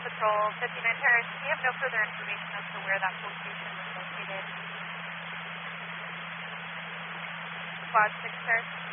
Patrol 59 Terrace. We have no further information as to where that location is located. Squad 6 Terrace.